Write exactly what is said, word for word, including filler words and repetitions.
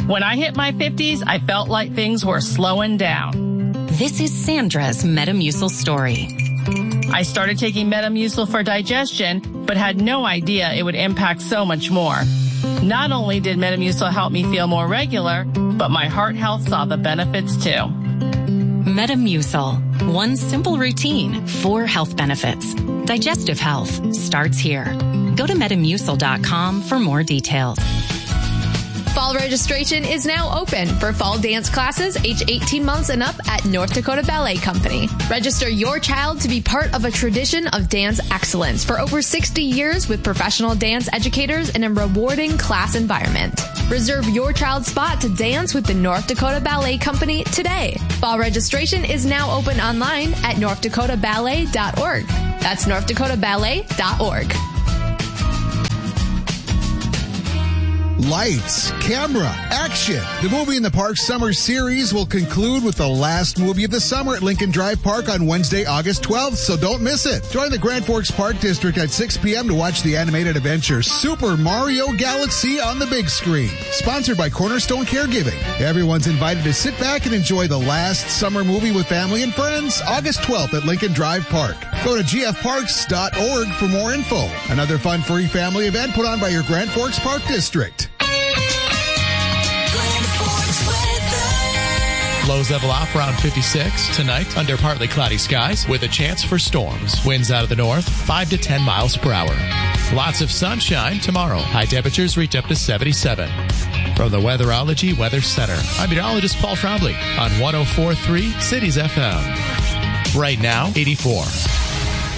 When I hit my fifties, I felt like things were slowing down. This is Sandra's Metamucil story. I started taking Metamucil for digestion, but had no idea it would impact so much more. Not only did Metamucil help me feel more regular, but my heart health saw the benefits too. Metamucil. One simple routine, four health benefits. Digestive health starts here. Go to metamucil dot com for more details. Fall registration is now open for fall dance classes age eighteen months and up at North Dakota Ballet Company. Register your child to be part of a tradition of dance excellence for over sixty years with professional dance educators in a rewarding class environment. Reserve your child's spot to dance with the North Dakota Ballet Company today. Fall registration is now open online at north dakota ballet dot org. That's north dakota ballet dot org. Lights, camera, action. The Movie in the Park Summer Series will conclude with the last movie of the summer at Lincoln Drive Park on Wednesday, August twelfth, so don't miss it. Join the Grand Forks Park District at six p.m. to watch the animated adventure Super Mario Galaxy on the big screen. Sponsored by Cornerstone Caregiving. Everyone's invited to sit back and enjoy the last summer movie with family and friends, August twelfth at Lincoln Drive Park. Go to g f parks dot org for more info. Another fun free family event put on by your Grand Forks Park District. Lows level off around fifty-six. Tonight, under partly cloudy skies with a chance for storms. Winds out of the north, five to ten miles per hour. Lots of sunshine tomorrow. High temperatures reach up to seventy-seven. From the Weatherology Weather Center, I'm meteorologist Paul Trombley on one oh four point three Cities F M. Right now, eighty-four.